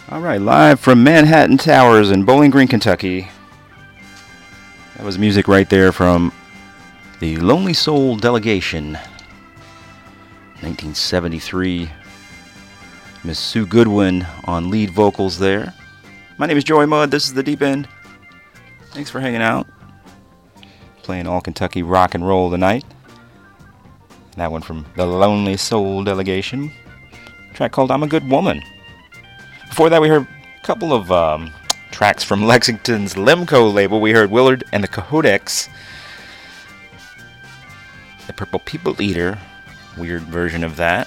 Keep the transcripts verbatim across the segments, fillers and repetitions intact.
All right, live from Manhattan Towers in Bowling Green, Kentucky. That was music right there from the Lonely Soul Delegation, nineteen seventy-three. Miss Sue Goodwin on lead vocals there. My name is Joey Mudd. This is The Deep End. Thanks for hanging out. Playing all Kentucky rock and roll tonight. That one from the Lonely Soul Delegation. A track called I'm a Good Woman. Before that, we heard a couple of um, tracks from Lexington's Lemco label. We heard Willard and the Cohodecs. The Purple People Eater. Weird version of that.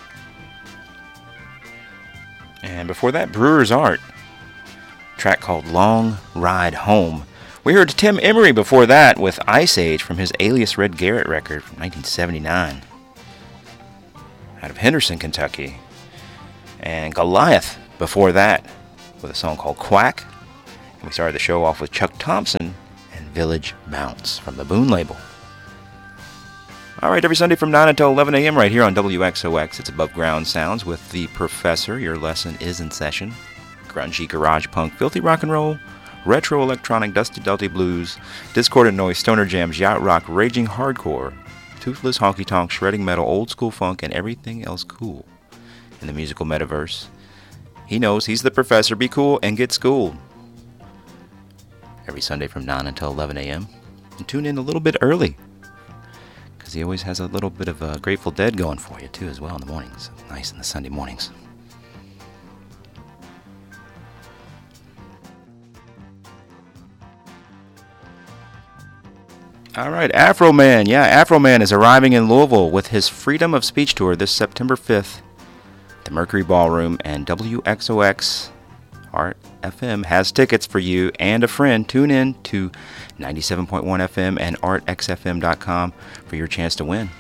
And before that, Brewer's Art. A track called Long Ride Home. We heard Tim Emery before that with Ice Age from his Alias Red Garrett record from nineteen seventy-nine. Out of Henderson, Kentucky. And Goliath before that with a song called Quack. And we started the show off with Chuck Thompson and Village Bounce from the Boone label. All right, every Sunday from nine until eleven a.m. right here on W X O X. It's Above Ground Sounds with the Professor. Your lesson is in session. Grungy, garage punk, filthy rock and roll, retro electronic, dusty delty blues, discordant noise, stoner jams, yacht rock, raging hardcore, toothless honky tonk, shredding metal, old school funk, and everything else cool in the musical metaverse. He knows he's the Professor. Be cool and get schooled. Every Sunday from nine until eleven a.m. And tune in a little bit early, because he always has a little bit of uh, Grateful Dead going for you, too, as well in the mornings. Nice in the Sunday mornings. All right, Afro Man. Yeah, Afro Man is arriving in Louisville with his Freedom of Speech Tour this September fifth. The Mercury Ballroom, and W X O X Art F M has tickets for you and a friend. Tune in to ninety-seven point one F M and art x f m dot com for your chance to win.